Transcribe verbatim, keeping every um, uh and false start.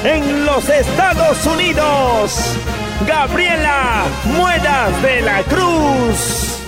en los Estados Unidos, Gabriela Muedas de la Cruz.